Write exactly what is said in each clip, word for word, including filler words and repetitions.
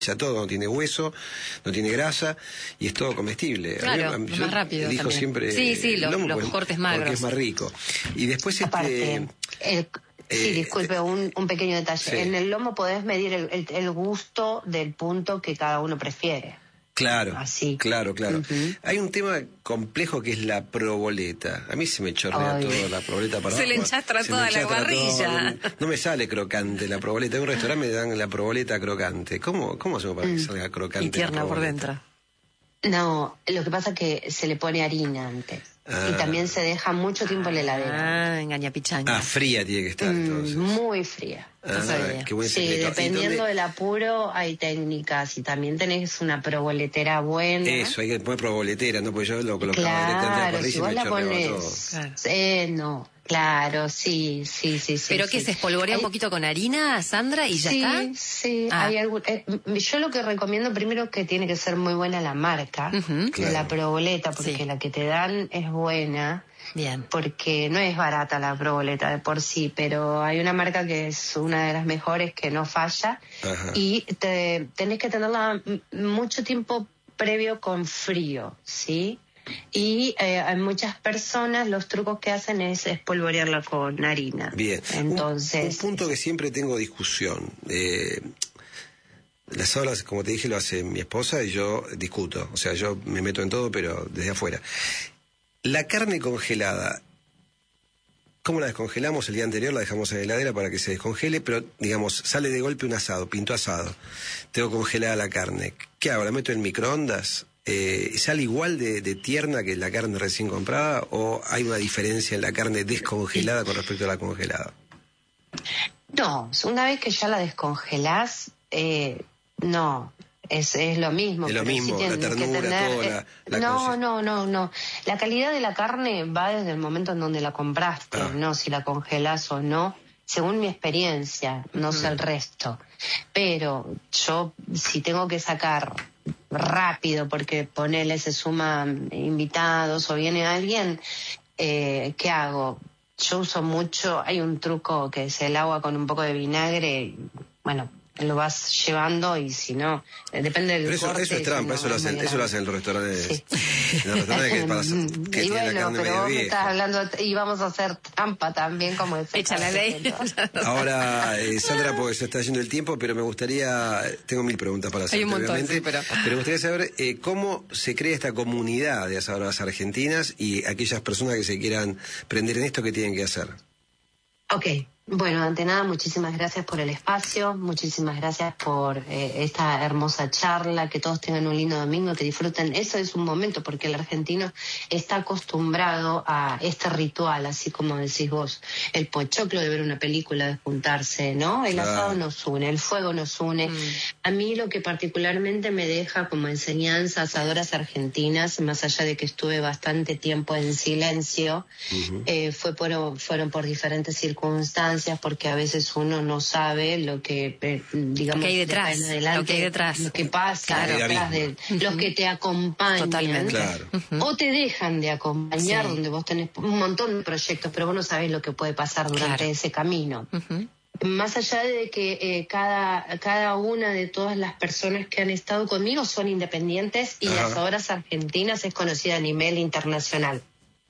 ya todo, no tiene hueso, no tiene grasa y es todo comestible. Claro, a mí, a mí, es más rápido elijo también. siempre Sí, sí, el los, lomo los porque, cortes magros. porque es más rico. Y después Aparte, este... el, sí, eh, disculpe, un, un pequeño detalle. Sí. En el lomo podés medir el, el, el gusto del punto que cada uno prefiere. Claro, Así. claro, claro. Uh-huh. Hay un tema complejo que es la proboleta. A mí se me chorrea Ay. toda la proboleta para Se abajo. le enchastra Se toda me la enchastra barrilla. todo. No me sale crocante la proboleta. En un restaurante me dan la proboleta crocante. ¿Cómo, cómo hacemos para que Mm. salga crocante? Y tierna la por proboleta? dentro. No, lo que pasa es que se le pone harina antes. Ah. Y también se deja mucho tiempo en la heladera. Ah, engaña pichaña. Ah, fría tiene que estar entonces. Mm, muy fría. Ah, no sabía. qué buen Sí, secreto. ¿Y dependiendo dónde- del apuro hay técnicas y también tenés una proboletera buena. Eso, hay que poner proboletera, ¿no? Porque yo lo colocaba directamente en la Claro, parrilla si y vos me la chorreaba pones... todo. Claro. Eh, no, claro, sí, sí, sí, sí. ¿Pero qué? sí. ¿Se espolvorea Hay- un poquito con harina, Sandra, y ya sí, está? Sí, Ah. hay algún, eh, yo lo que recomiendo primero es que tiene que ser muy buena la marca Ujú. de Claro. la proboleta, porque Sí. la que te dan es buena, Bien. porque no es barata la proboleta de por sí, pero hay una marca que es una de las mejores que no falla Ajá. y te, tenés que tenerla m- mucho tiempo previo con frío, ¿sí? Y eh, hay muchas personas, los trucos que hacen es espolvorearla con harina. Bien. Entonces, Un, un punto que siempre tengo discusión. Eh, las horas, como te dije, lo hace mi esposa y yo discuto. O sea, yo me meto en todo, pero desde afuera. La carne congelada, ¿cómo la descongelamos? El día anterior la dejamos en la heladera para que se descongele, pero, digamos, sale de golpe un asado, pinto asado. Tengo congelada la carne. ¿Qué hago? ¿La meto en microondas? Eh, ¿Sale igual de, de tierna que la carne recién comprada o hay una diferencia en la carne descongelada con respecto a la congelada? no, una vez que ya la descongelás, eh, no, es, es lo mismo. Es lo pero sí mismo, la tienes que ternura, tener, todo, eh, la- la no, consi- no, no, no. La calidad de la carne va desde el momento en donde la compraste, Ah. no si la congelás o no, según mi experiencia, no sé el resto. Pero yo, si tengo que sacar rápido, porque ponele, se suman invitados o viene alguien, eh, ¿qué hago? Yo uso mucho, hay un truco que es el agua con un poco de vinagre, bueno, lo vas llevando y si no, eh, depende del Pero eso, corte. eso es si trampa, no, eso lo es hacen, muy eso lo grande. hacen en los restaurantes. Sí. En los restaurantes que, para, que y tienen la bueno, carne pero medio vos me vieja. estás hablando y vamos a hacer trampa también como ese Echa la caso, ley. pero- Ahora, eh, Sandra, porque se está yendo el tiempo, pero me gustaría, tengo mil preguntas para hacer, Hay un montón, obviamente, sí, pero- me gustaría saber eh, cómo se crea esta comunidad de asadoras argentinas y aquellas personas que se quieran prender en esto, ¿qué tienen que hacer? Ok, bueno, ante nada, muchísimas gracias por el espacio, muchísimas gracias por eh, esta hermosa charla, que todos tengan un lindo domingo, que disfruten. Eso es un momento, porque el argentino está acostumbrado a este ritual, así como decís vos, el pochoclo de ver una película, de juntarse, ¿no? El Claro. asado nos une, el fuego nos une. Mm. A mí lo que particularmente me deja como enseñanza asadoras argentinas, más allá de que estuve bastante tiempo en silencio, Ujú. eh, fue por, fueron por diferentes circunstancias, porque a veces uno no sabe lo que, eh, digamos, Lo que hay de detrás, acá en adelante, lo que hay detrás. lo que pasa Claro. detrás de los que te acompañan. Totalmente. Claro. O te dejan de acompañar, Sí. donde vos tenés un montón de proyectos, pero vos no sabés lo que puede pasar durante Claro. ese camino. Ujú. Más allá de que eh, cada, cada una de todas las personas que han estado conmigo son independientes y Ajá. Asadoras Argentinas es conocida a nivel internacional.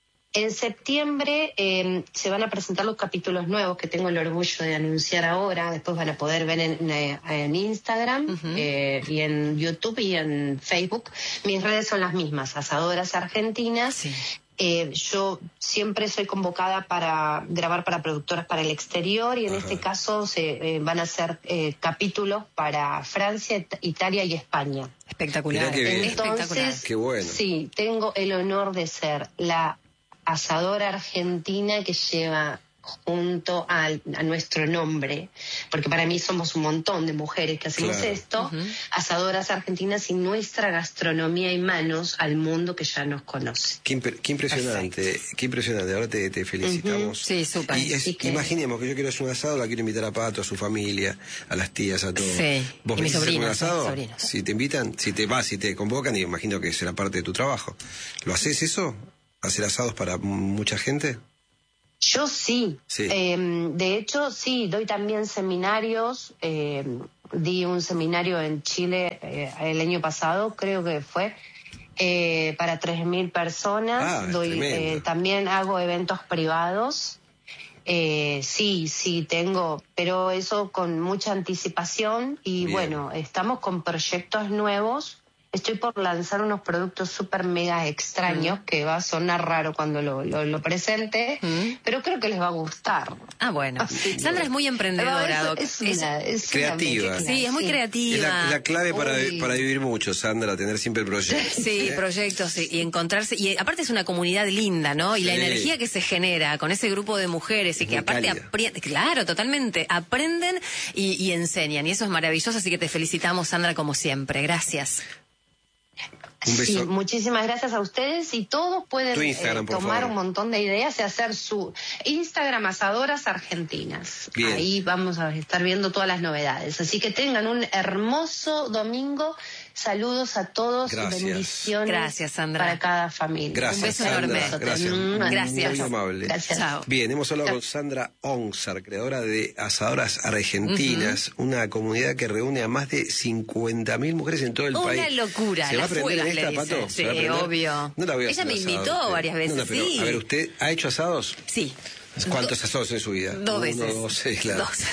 En septiembre eh, se van a presentar los capítulos nuevos que tengo el orgullo de anunciar ahora. Después van a poder ver en, eh, en Instagram Ujú. eh, y en YouTube y en Facebook. Mis redes son las mismas, Asadoras Argentinas. Sí. Eh, yo siempre soy convocada para grabar para productoras para el exterior y en Ajá. este caso se eh, van a hacer eh, capítulos para Francia, It- Italia y España. Espectacular. Mirá qué bien. Espectacular. Entonces, Qué bueno. sí, tengo el honor de ser la asadora argentina que lleva junto al- a nuestro nombre, porque para mí somos un montón de mujeres que hacemos Claro. esto, Ujú. asadoras argentinas y nuestra gastronomía y manos al mundo que ya nos conoce. Qué, imp- qué impresionante, qué impresionante. Ahora te, te felicitamos. Ujú. Sí, súper. Y es- Así que- Imaginemos que yo quiero hacer un asado, la quiero invitar a Pato, a su familia, a las tías, a todos. Sí, ¿Vos y mis venís a hacer un sobrinos, asado? sí, sobrinos. Si te invitan, si te vas, si te convocan, y imagino que será parte de tu trabajo. ¿Lo haces eso? ¿Hacer asados para m- mucha gente? Yo sí. Sí. Eh, de hecho, sí, doy también seminarios. eh, di un seminario en Chile eh, el año pasado, creo que fue, eh, para tres mil personas. Ah, es Doy, tremendo. eh, también hago eventos privados. Eh, sí, sí, tengo, pero eso con mucha anticipación y Bien. bueno, estamos con proyectos nuevos. Estoy por lanzar unos productos súper mega extraños Mm. que va a sonar raro cuando lo, lo, lo presente, Mm. pero creo que les va a gustar. Ah, bueno. Así que- Sandra es muy emprendedora, Pero Doc. es, es una, es Creativa. una Sí, es muy sí. creativa. Es la, la clave para, Uy. para vivir mucho, Sandra, tener siempre proyectos. Sí, ¿Eh? proyectos sí, y encontrarse. Y aparte es una comunidad linda, ¿no? Y la Sí. energía que se genera con ese grupo de mujeres y Es que muy aparte cálida. aprenden, claro, totalmente, aprenden y, y enseñan. Y eso es maravilloso, así que te felicitamos, Sandra, como siempre. Gracias. Un beso. Sí, muchísimas gracias a ustedes y todos pueden Tu Instagram, eh, por tomar favor. un montón de ideas y hacer su Instagram Asadoras Argentinas. Bien. Ahí vamos a estar viendo todas las novedades. Así que tengan un hermoso domingo. Saludos a todos. Gracias. Bendiciones Gracias, Sandra. para cada familia. Gracias, Un beso Sandra. enorme. Gracias. Mm, Gracias. Muy amable. Gracias. Chao. Bien, hemos hablado con Sandra Onsar, creadora de Asadoras Argentinas, una comunidad que reúne a más de cincuenta mil mujeres en todo el Una país. locura, ¿Se va a las aprender fuegas, esta, le dice. Pato? ¿Se va a Sí, aprender? obvio. No la voy a Ella hacer me asado, invitó usted. varias veces, No, no, pero, sí. A ver, ¿usted ha hecho asados? Sí. ¿Cuántos asados en su vida? Dos Uno, veces. dos, sí, claro. Dos.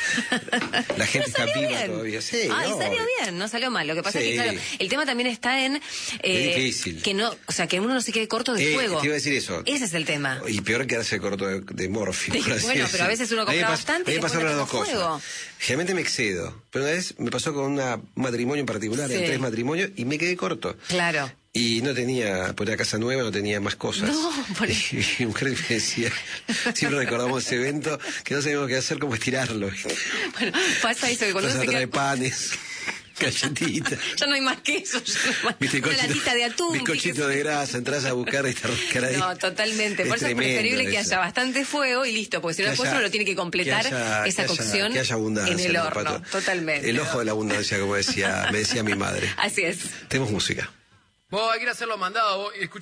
La gente está Salió viva bien. todavía. Sí, Ay, no, salió obvio. bien, no salió mal. Lo que pasa Sí. es que, claro, el tema también está en eh, Es difícil. que no, o sea, que uno no se quede corto de Eh, fuego. te iba a decir eso. Ese es el tema. Y peor quedarse corto de, de morfina. Sí, por así bueno, pero decirlo. a veces uno mí me compra pas- bastante a mí y me después pasaron no las dos toma cosas. fuego. Generalmente me excedo. Pero una vez me pasó con una- un matrimonio en particular, Sí. en tres matrimonios, y me quedé corto. Claro. Y no tenía, por la casa nueva, no tenía más cosas. No, por Y mi mujer me decía, siempre recordamos ese evento, que no sabíamos qué hacer, cómo estirarlo. Bueno, pasa eso que cuando Entonces uno se trae queda... panes, galletitas. Ya no hay más queso, ya no hay más... Viste, una cochito- latita de atún. bizcochito de grasa, entras a buscar y te arrancar ahí. No, totalmente. Es Por eso es tremendo preferible que eso. haya bastante fuego y listo, porque si no Que después haya- uno lo tiene que completar que haya- esa que haya- cocción que haya abundancia, en el ¿no, horno. Pato? Totalmente. El ojo de la abundancia, como decía, me decía mi madre. Así es. Tenemos música. Vos hay que ir a hacer los mandados. Vos, escuchá.